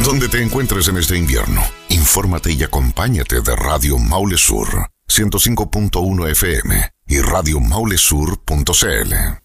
Donde te encuentres en este invierno, infórmate y acompáñate de Radio Maule Sur, 105.1 FM y radiomaulesur.cl.